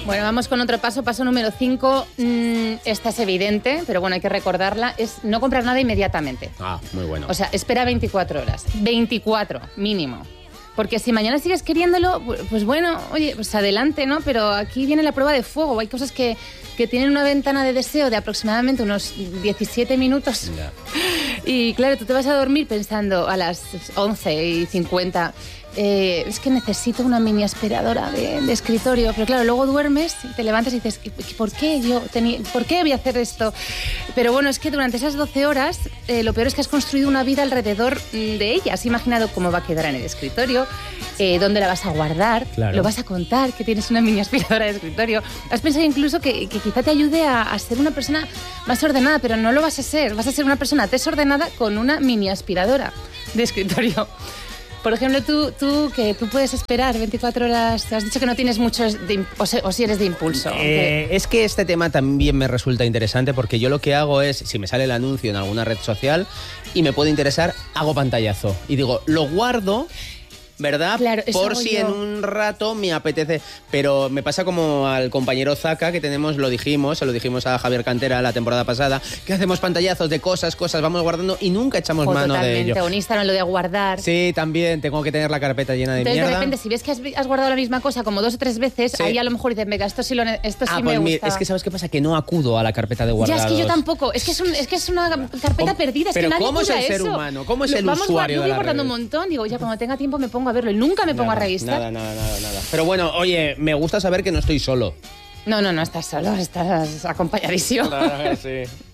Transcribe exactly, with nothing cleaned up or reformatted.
Bueno, vamos con otro paso. Paso número cinco. Mm, esta es evidente, pero bueno, hay que recordarla. Es no comprar nada inmediatamente. Ah, muy bueno. O sea, espera veinticuatro horas. veinticuatro, mínimo. Porque si mañana sigues queriéndolo, pues bueno, oye, pues adelante, ¿no? Pero aquí viene la prueba de fuego. Hay cosas que, que tienen una ventana de deseo de aproximadamente unos diecisiete minutos. Ya. Y claro, tú te vas a dormir pensando a las once y cincuenta... Eh, es que necesito una mini aspiradora de, de escritorio, pero claro, luego duermes y te levantas y dices, ¿por qué yo tenía, por qué voy a hacer esto? Pero bueno, es que durante esas doce horas eh, lo peor es que has construido una vida alrededor de ella. Has imaginado cómo va a quedar en el escritorio, eh, dónde la vas a guardar, claro. Lo vas a contar que tienes una mini aspiradora de escritorio. Has pensado incluso que, que quizá te ayude a, a ser una persona más ordenada, pero no lo vas a ser. Vas a ser una persona desordenada con una mini aspiradora de escritorio. Por ejemplo, tú, tú que tú puedes esperar veinticuatro horas, te has dicho que no tienes muchos, de, o, se, o si eres de impulso. Eh, es que este tema también me resulta interesante porque yo lo que hago es, si me sale el anuncio en alguna red social y me puede interesar, hago pantallazo. Y digo, lo guardo, ¿verdad? Claro, eso por hago si yo. en un rato me apetece. Pero me pasa como al compañero Zaka, que tenemos, lo dijimos, se lo dijimos a Javier Cantera la temporada pasada, que hacemos pantallazos de cosas, cosas, vamos guardando y nunca echamos O mano de ello. totalmente, un Instagram, lo de guardar. Sí, también, tengo que tener la carpeta llena de Entonces, mierda. de repente, si ves que has, has guardado la misma cosa como dos o tres veces, Sí. ahí a lo mejor dices, venga, esto sí, lo, esto sí Ah, me pues mira, gusta. es que ¿sabes qué pasa? Que no acudo a la carpeta de guardados. Ya, es que yo tampoco. Es que es, un, es, que es una carpeta ¿Cómo? perdida. Es Pero que nadie ¿cómo es cuida el ser eso. humano? ¿Cómo es Lo- el vamos, usuario Yo de voy las guardando un redes? montón. Digo, ya cuando tenga tiempo me pongo a verlo. Y nunca me pongo Nada, a revistar. Nada, nada, nada, nada. Pero bueno, oye, me gusta saber que no estoy solo. No, no, no estás solo. Estás acompañadísimo. Claro que sí.